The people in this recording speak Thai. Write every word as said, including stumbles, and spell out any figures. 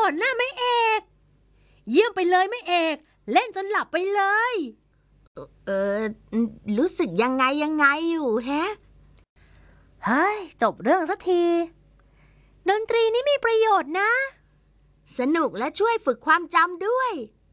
ชน์นะแม่เอกเยี่ยมไปเลยแม่เอกเล่นจนหลับไปเลยเออรู้สึกยังไงยังไงอยู่แฮะเฮ้ยจบเรื่องสักทีดนตรีนี่มีประโยชน์นะสนุกและช่วยฝึกความจำด้วย